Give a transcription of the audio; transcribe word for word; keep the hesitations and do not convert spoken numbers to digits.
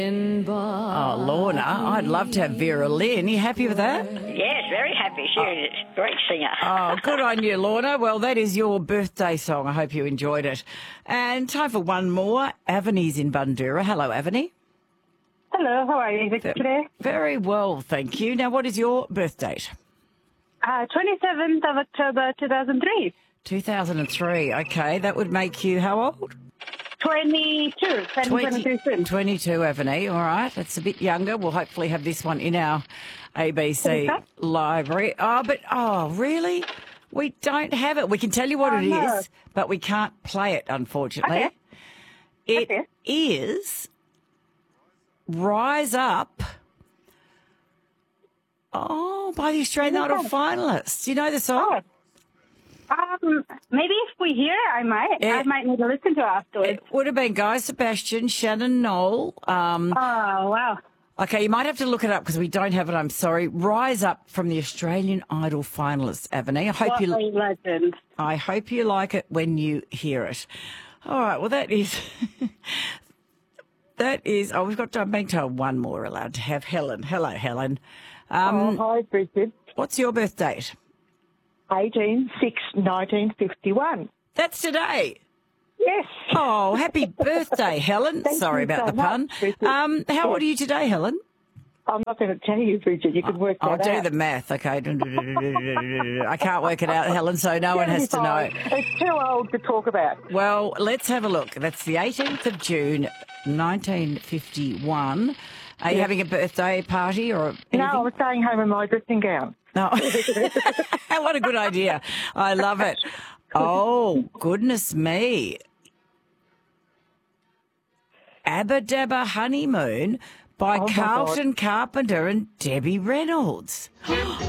Oh, Lorna, I'd love to have Vera Lynn. Are you happy with that? Yes, very happy. She's a great singer. Oh, good on you, Lorna. Well, that is your birthday song. I hope you enjoyed it. And time for one more. Avani's in Bundoora. Hello, Avani. Hello, how are you today? Very well, thank you. Now, what is your birth date? Uh, twenty-seventh of October, two thousand three. two thousand three. Okay, that would make you how old? twenty-two. twenty-two soon. twenty-two, Avani. All right, that's a bit younger. We'll hopefully have this one in our A B C library. Oh, but, oh, really? We don't have it. We can tell you what Oh, it no. is, but we can't play it, unfortunately. Okay. It Okay. is Rise Up. Oh, by the Australian Who's Idol that? finalists. You know the song? Oh. Um, maybe if we hear it, I might. Yeah. I might need to listen to it afterwards. It would have been Guy Sebastian, Shannon Knoll. Um, Oh, wow. okay, you might have to look it up because we don't have it. I'm sorry. Rise Up from the Australian Idol finalists, Avani. I hope What you. a legend. I hope you like it when you hear it. All right. Well, that is. that is. Oh, we've got. I'm being told one more allowed to have. Helen. Hello, Helen. Um, Oh, hi, Bridget. What's your birth date? eighteen six nineteen fifty-one. That's today. Yes. Oh, happy birthday, Helen. Thank Sorry you about so the pun. much, Bridget. Um, how old are you today, Helen? I'm not going to tell you, Bridget. You can work that I'll do out. the math, okay? I can't work it out, Helen, so no one has to know. It's too old to talk about. Well, let's have a look. That's the eighteenth of June, nineteen fifty-one. Are you Yeah. having a birthday party or anything? No, I was staying home in my dressing gown. No. What a good idea. I love it. Oh, goodness me. Abba Dabba Honeymoon by Oh, my Carlton Carpenter and Debbie Reynolds.